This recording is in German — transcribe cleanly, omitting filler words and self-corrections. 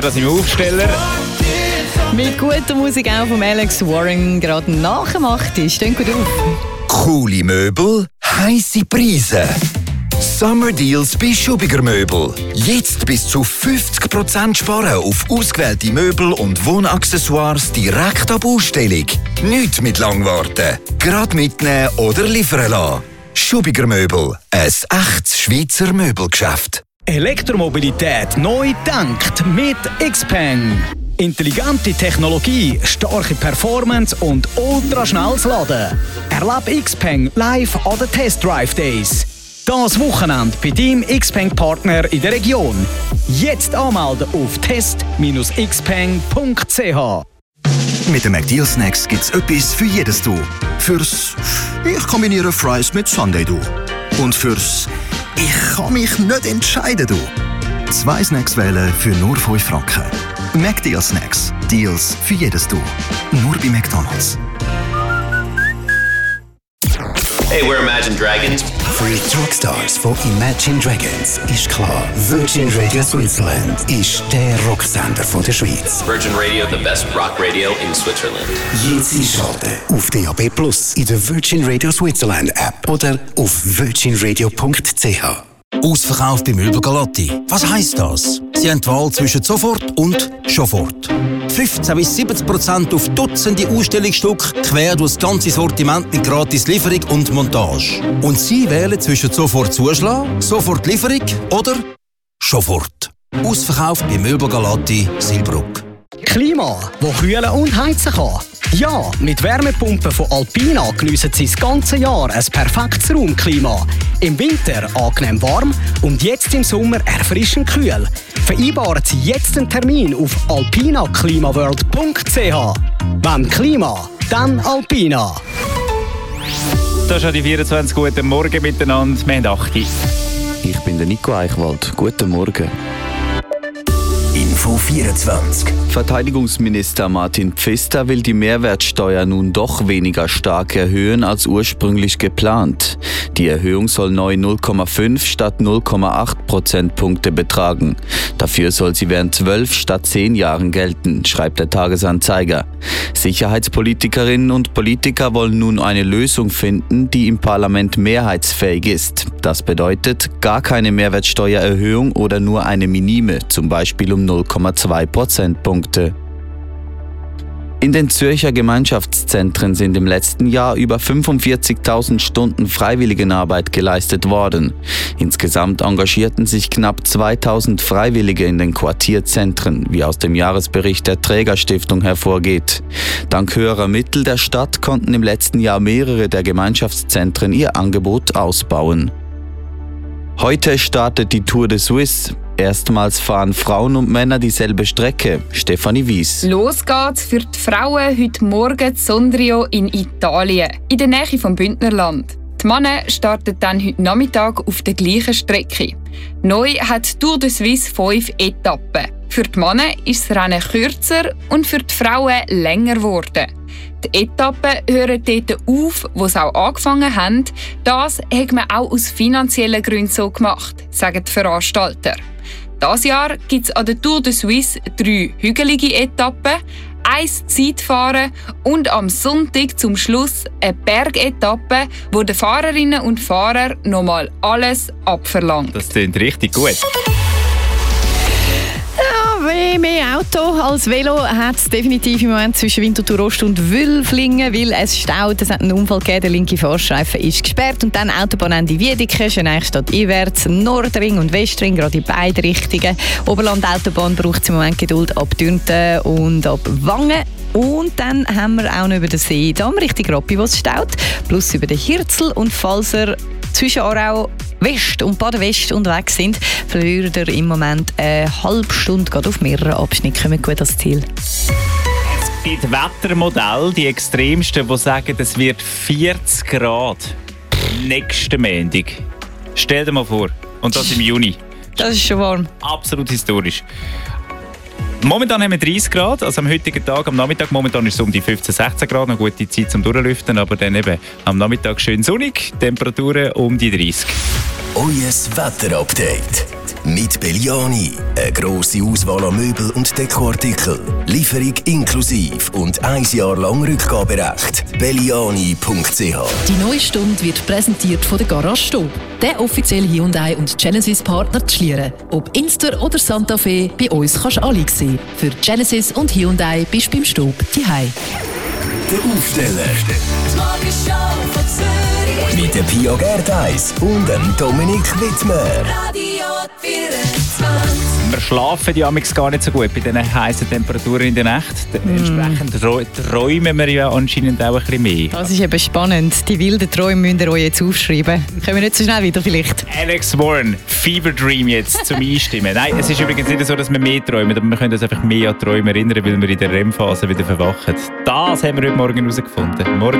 Das im Aufsteller. Mit guter Musik auch von Alex Warren gerade nachgemacht ist. Steht gut auf. Coole Möbel, heisse Preise. Summer Deals bei Schubiger Möbel. Jetzt bis zu 50% sparen auf ausgewählte Möbel und Wohnaccessoires direkt ab Ausstellung. Nicht mit lang warten. Gerade mitnehmen oder liefern lassen. Schubiger Möbel. Ein echtes Schweizer Möbelgeschäft. Elektromobilität neu gedacht mit Xpeng. Intelligente Technologie, starke Performance und ultraschnelles Laden. Erlebe Xpeng live an den Test Drive Days. Das Wochenende bei deinem Xpeng-Partner in der Region. Jetzt anmelden auf test-xpeng.ch. Mit den McDeal Snacks gibt's etwas für jedes Du. Fürs «Ich kombiniere Fries mit Sundae Du». Und fürs «Ich kann mich nicht entscheiden Du». 2 Snacks wählen für nur 5 Franken. McDeal Snacks. Deals für jedes Du. Nur bei McDonald's. Hey, we're Imagine Dragons. Für die Rockstars von Imagine Dragons ist klar, Virgin Radio Switzerland ist der Rocksender von der Schweiz. Virgin Radio, the best rock radio in Switzerland. Jetzt einschalten auf DAB+, in der Virgin Radio Switzerland App oder auf virginradio.ch. Ausverkauf bei Möbel Galotti. Was heisst das? Sie haben die Wahl zwischen sofort und sofort. 15-70% auf Dutzende Ausstellungsstücke, quer durch das ganze Sortiment mit gratis Lieferung und Montage. Und Sie wählen zwischen sofort Zuschlag, sofort Lieferung oder sofort. Ausverkauf bei Möbel Galotti, Silbruck. Klima, das kühlen und heizen kann. Ja, mit Wärmepumpen von Alpina geniessen Sie das ganze Jahr ein perfektes Raumklima. Im Winter angenehm warm und jetzt im Sommer erfrischend kühl. Vereinbaren Sie jetzt einen Termin auf alpinaklimaworld.ch. Wenn Klima, dann Alpina. Das ist ja die 24. Guten Morgen miteinander. Wir haben 8. Ich bin der Nico Eichwald. Guten Morgen. Info 24. Verteidigungsminister Martin Pfister will die Mehrwertsteuer nun doch weniger stark erhöhen als ursprünglich geplant. Die Erhöhung soll neu 0,5 statt 0,8 Prozentpunkte betragen. Dafür soll sie während 12 statt 10 Jahren gelten, schreibt der Tagesanzeiger. Sicherheitspolitikerinnen und Politiker wollen nun eine Lösung finden, die im Parlament mehrheitsfähig ist. Das bedeutet gar keine Mehrwertsteuererhöhung oder nur eine minime, zum Beispiel um 0,2 Prozentpunkte. In den Zürcher Gemeinschaftszentren sind im letzten Jahr über 45.000 Stunden Freiwilligenarbeit geleistet worden. Insgesamt engagierten sich knapp 2.000 Freiwillige in den Quartierzentren, wie aus dem Jahresbericht der Trägerstiftung hervorgeht. Dank höherer Mittel der Stadt konnten im letzten Jahr mehrere der Gemeinschaftszentren ihr Angebot ausbauen. Heute startet die Tour de Suisse. Erstmals fahren Frauen und Männer dieselbe Strecke. Stefanie Wies. Los geht's für die Frauen heute Morgen in Sondrio in Italien, in der Nähe vom Bündnerland. Die Männer starten dann heute Nachmittag auf der gleichen Strecke. Neu hat die Tour de Suisse 5 Etappen. Für die Männer ist das Rennen kürzer und für die Frauen länger geworden. Die Etappen hören dort auf, wo sie auch angefangen haben. Das hat man auch aus finanziellen Gründen so gemacht, sagen die Veranstalter. Dieses Jahr gibt es an der Tour de Suisse 3 hügelige Etappen, 1 Zeitfahren und am Sonntag zum Schluss eine Bergetappe, wo den Fahrerinnen und Fahrern nochmal alles abverlangt. Das klingt richtig gut. Mehr Auto als Velo hat es definitiv im Moment zwischen Winterthur Ost und Wülflingen, weil es staut. Es hat einen Unfall gegeben, der linke Fahrstreifen ist gesperrt. Und dann Autobahnende Wiedeke, Schöneichstadt einwärts, Nordring und Westring, gerade in beide Richtungen. Oberland-Autobahn braucht es im Moment Geduld ab Dürnten und ab Wangen. Und dann haben wir auch noch über den See Damm Richtung Rappi, wo es staut. Plus über den Hirzel und Falser zwischen Aarau West und Baden-West unterwegs sind, verlieren wir im Moment eine halbe Stunde gerade auf mehreren Abschnitten. Kommen gut ans Ziel. Es gibt Wettermodelle, die extremsten, die sagen, es wird 40 Grad nächsten Montag. Stell dir mal vor. Und das im Juni. Das ist schon warm. Absolut historisch. Momentan haben wir 30 Grad, also am heutigen Tag, am Nachmittag, momentan ist es um die 15-16 Grad, eine gute Zeit zum Durchlüften, aber dann eben am Nachmittag schön sonnig, Temperaturen um die 30. Euer Wetterupdate. Mit Belliani. Eine grosse Auswahl an Möbel und Dekoartikeln. Lieferung inklusive und 1 Jahr lang Rückgaberecht. Belliani.ch. Die neue Stunde wird präsentiert von der Garage Stob. Der offizielle Hyundai und Genesis Partner zu Schlieren. Ob Inster oder Santa Fe, bei uns kannst du alle sehen. Für Genesis und Hyundai bist du beim Stob zuhause. Der Aufsteller. Mit der Pia Gerdeis und dem Dominik Wittmer. Wir schlafen ja gar nicht so gut bei diesen heißen Temperaturen in der Nacht. Entsprechend träumen wir ja anscheinend auch ein bisschen mehr. Das ist eben spannend. Die wilden Träume müsst ihr euch jetzt aufschreiben. Können wir nicht so schnell wieder vielleicht? Alex Warren, Fever Dream jetzt zum Einstimmen. Nein, es ist übrigens nicht so, dass wir mehr träumen, aber wir können uns einfach mehr an Träume erinnern, weil wir in der REM-Phase wieder verwachen. Das haben wir heute Morgen herausgefunden. Morgen